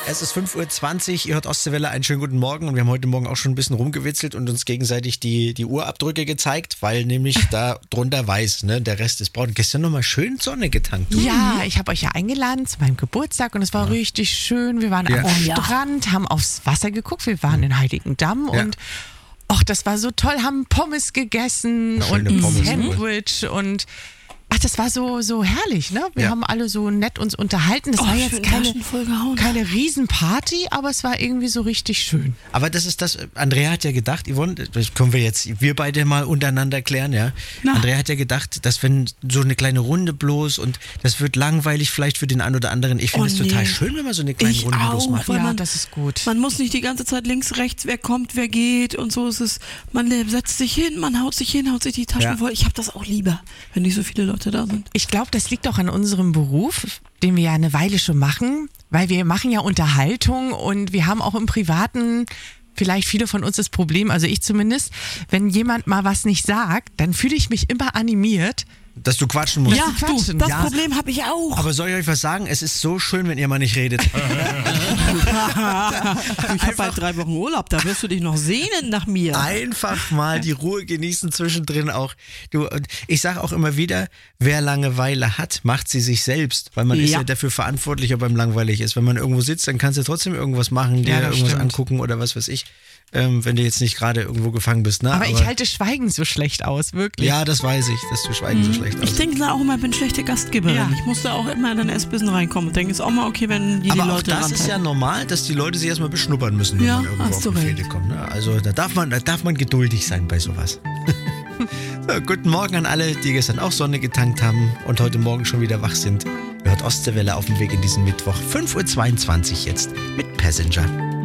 Es ist 5:20 Uhr, ihr hört Ostseewelle, einen schönen guten Morgen und wir haben heute Morgen auch schon ein bisschen rumgewitzelt und uns gegenseitig die Uhrabdrücke gezeigt, weil nämlich da drunter weiß, ne, der Rest ist braun. Gestern nochmal schön Sonne getankt. Ja, ich habe euch ja eingeladen zu meinem Geburtstag und es war richtig schön. Wir waren am Strand, haben aufs Wasser geguckt, wir waren in Heiligendamm und das war so toll, haben Pommes gegessen und ein Sandwich und das war so herrlich, ne? Wir haben alle so nett uns unterhalten. Das war jetzt keine Riesenparty, aber es war irgendwie so richtig schön. Aber das ist das, Andrea hat ja gedacht, Yvonne, das können wir beide mal untereinander klären, ja? Andrea hat ja gedacht, dass wenn so eine kleine Runde bloß und das wird langweilig vielleicht für den einen oder anderen. Ich finde es total schön, wenn man so eine kleine Runde bloß macht. Ja, das ist gut. Man muss nicht die ganze Zeit links, rechts, wer kommt, wer geht und so ist es. Man setzt sich hin, man haut sich die Taschen voll. Ich habe das auch lieber, wenn nicht so viele Leute da sind. Ich glaube, das liegt auch an unserem Beruf, den wir ja eine Weile schon machen, weil wir machen ja Unterhaltung und wir haben auch im Privaten vielleicht viele von uns das Problem, also ich zumindest, wenn jemand mal was nicht sagt, dann fühle ich mich immer animiert. Dass du quatschen musst. Ja, das Problem habe ich auch. Aber soll ich euch was sagen? Es ist so schön, wenn ihr mal nicht redet. Ich habe bald 3 Wochen Urlaub, da wirst du dich noch sehnen nach mir. Einfach mal die Ruhe genießen zwischendrin auch. Ich sage auch immer wieder, wer Langeweile hat, macht sie sich selbst. Weil man ist ja dafür verantwortlich, ob einem langweilig ist. Wenn man irgendwo sitzt, dann kannst du trotzdem irgendwas machen, dir irgendwas angucken oder was weiß ich. Wenn du jetzt nicht gerade irgendwo gefangen bist. Ne? Aber ich halte Schweigen so schlecht aus, wirklich. Ja, das weiß ich, dass du Schweigen so schlecht aus. Ich denke da auch immer, ich bin schlechte Gastgeberin. Ja. Ich musste auch immer in den Essbissen reinkommen und denke, ist auch mal okay, wenn die Leute Aber auch das ist ja normal, dass die Leute sich erstmal beschnuppern müssen, wenn man irgendwo auf die Fährte kommt. Ne? Also da darf man geduldig sein bei sowas. So, guten Morgen an alle, die gestern auch Sonne getankt haben und heute Morgen schon wieder wach sind. Ihr hört Ostseewelle auf dem Weg in diesen Mittwoch. 5:22 Uhr jetzt mit Passenger.